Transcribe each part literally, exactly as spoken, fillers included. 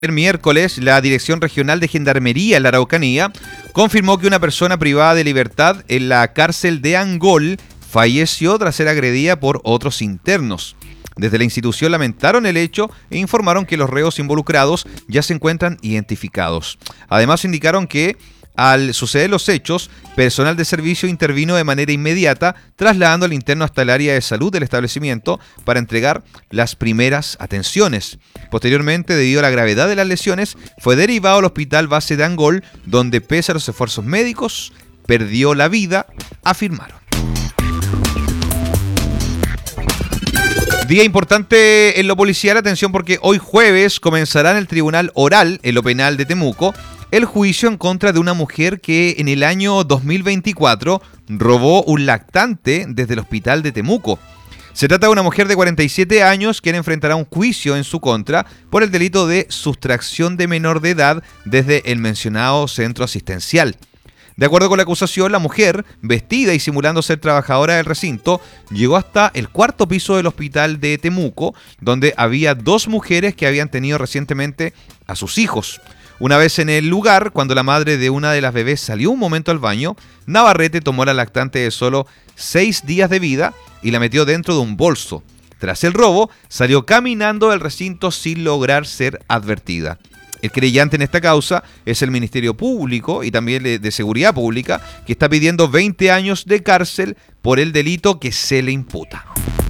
El miércoles, la Dirección Regional de Gendarmería en la Araucanía confirmó que una persona privada de libertad en la cárcel de Angol falleció tras ser agredida por otros internos. Desde la institución lamentaron el hecho e informaron que los reos involucrados ya se encuentran identificados. Además, indicaron que al suceder los hechos, personal de servicio intervino de manera inmediata, trasladando al interno hasta el área de salud del establecimiento para entregar las primeras atenciones. Posteriormente, debido a la gravedad de las lesiones, fue derivado al hospital base de Angol, donde, pese a los esfuerzos médicos, perdió la vida, afirmaron. Día importante en lo policial, atención porque hoy jueves comenzará en el Tribunal Oral, en lo penal de Temuco, el juicio en contra de una mujer que en el año dos mil veinticuatro robó un lactante desde el hospital de Temuco. Se trata de una mujer de cuarenta y siete años quien enfrentará un juicio en su contra por el delito de sustracción de menor de edad desde el mencionado centro asistencial. De acuerdo con la acusación, la mujer, vestida y simulando ser trabajadora del recinto, llegó hasta el cuarto piso del hospital de Temuco, donde había dos mujeres que habían tenido recientemente a sus hijos. Una vez en el lugar, cuando la madre de una de las bebés salió un momento al baño, Navarrete tomó la lactante de solo seis días de vida y la metió dentro de un bolso. Tras el robo, salió caminando del recinto sin lograr ser advertida. El querellante en esta causa es el Ministerio Público y también de Seguridad Pública, que está pidiendo veinte años de cárcel por el delito que se le imputa.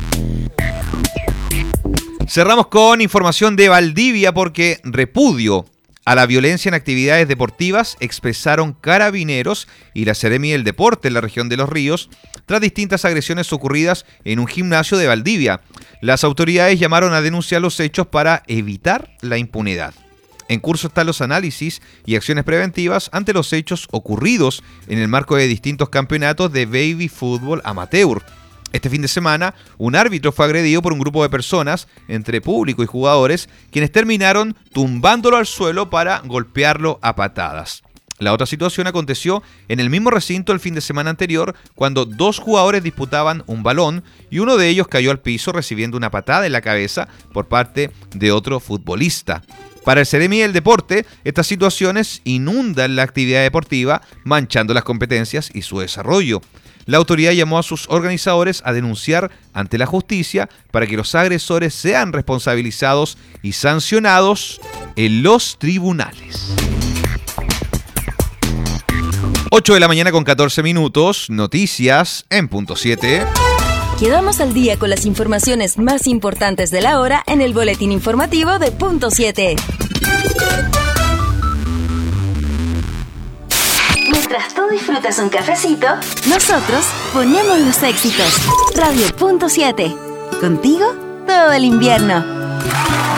Cerramos con información de Valdivia porque repudio a la violencia en actividades deportivas expresaron Carabineros y la Seremi del Deporte en la región de Los Ríos tras distintas agresiones ocurridas en un gimnasio de Valdivia. Las autoridades llamaron a denunciar los hechos para evitar la impunidad. En curso están los análisis y acciones preventivas ante los hechos ocurridos en el marco de distintos campeonatos de baby fútbol amateur. Este fin de semana, un árbitro fue agredido por un grupo de personas, entre público y jugadores, quienes terminaron tumbándolo al suelo para golpearlo a patadas. La otra situación aconteció en el mismo recinto el fin de semana anterior, cuando dos jugadores disputaban un balón y uno de ellos cayó al piso recibiendo una patada en la cabeza por parte de otro futbolista. Para el Seremi del Deporte, estas situaciones inundan la actividad deportiva, manchando las competencias y su desarrollo. La autoridad llamó a sus organizadores a denunciar ante la justicia para que los agresores sean responsabilizados y sancionados en los tribunales. ocho de la mañana con catorce minutos, noticias en punto siete. Quedamos al día con las informaciones más importantes de la hora en el boletín informativo de punto siete. Mientras tú disfrutas un cafecito, nosotros ponemos los éxitos. Radio punto siete. Contigo todo el invierno.